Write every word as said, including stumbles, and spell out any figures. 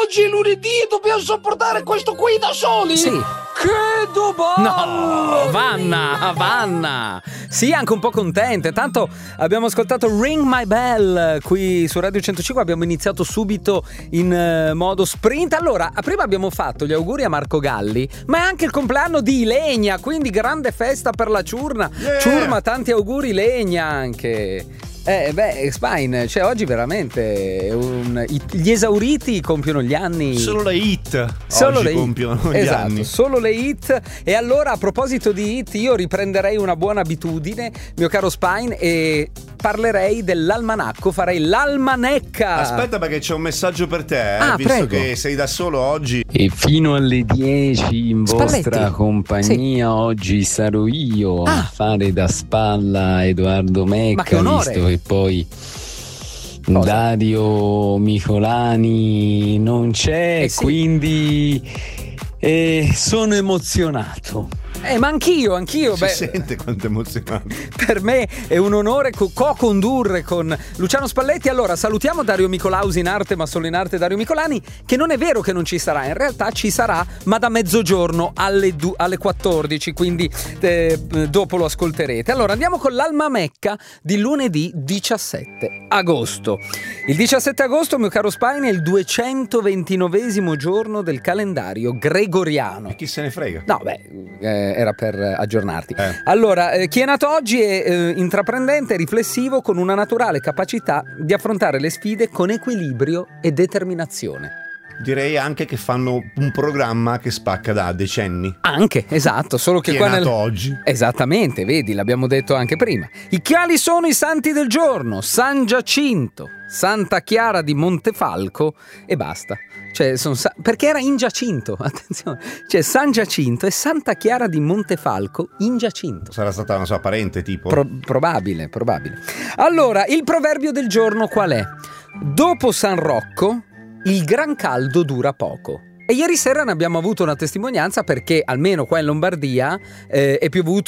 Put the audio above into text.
oggi è lunedì e dobbiamo sopportare questo qui da soli? Sì. Che domani! No, Vanna, Vanna. Sì, anche un po' contente. Tanto abbiamo ascoltato Ring My Bell qui su Radio centocinque. Abbiamo iniziato subito in uh, modo sprint. Allora, prima abbiamo fatto gli auguri a Marco Galli, ma è anche il compleanno di Legna, quindi grande festa per la ciurma. Yeah. Ciurma, tanti auguri Legna anche. Eh beh, Spine, cioè oggi veramente un, gli esauriti compiono gli anni. Solo le hit solo oggi le compiono hit. gli Esatto, anni. Solo le hit. E allora, a proposito di hit, io riprenderei una buona abitudine, mio caro Spine, e parlerei dell'almanacco, farei l'almanecca. Aspetta, perché c'è un messaggio per te, eh, ah, visto prego. che sei da solo oggi. E fino alle dieci in Spalletti. vostra compagnia, sì. Oggi sarò io ah. a fare da spalla a Edoardo Mecca. Ma che onore. Visto che poi Cosa? Dario Micolani non c'è, eh sì. quindi eh, sono emozionato. Eh, ma anch'io, anch'io. Si beh, sente quanto emozionato. Per me è un onore co- co-condurre con Luciano Spalletti. Allora, salutiamo Dario Micolausi in arte, ma solo in arte Dario Micolani, che non è vero che non ci sarà, in realtà ci sarà, ma da mezzogiorno alle, du- alle quattordici, quindi eh, dopo lo ascolterete. Allora, andiamo con l'Alma Mecca di lunedì diciassette agosto. Il diciassette agosto, mio caro Spine, è il duecentoventinovesimo giorno del calendario gregoriano. E chi se ne frega? No, beh... Eh, era per aggiornarti. Eh. Allora, eh, chi è nato oggi è eh, intraprendente, riflessivo, con una naturale capacità di affrontare le sfide con equilibrio e determinazione. Direi anche che fanno un programma che spacca da decenni. Anche, esatto, solo che Chi qua è nato nel... oggi. Esattamente, vedi, l'abbiamo detto anche prima. I quali sono i santi del giorno? San Giacinto, Santa Chiara di Montefalco e basta. Cioè, sono sa- perché era in Giacinto, attenzione. Cioè, San Giacinto e Santa Chiara di Montefalco in Giacinto. Sarà stata una sua parente, tipo? Pro- probabile, probabile. Allora, il proverbio del giorno qual è? Dopo San Rocco, il gran caldo dura poco. E ieri sera ne abbiamo avuto una testimonianza, perché almeno qua in Lombardia eh, è piovuto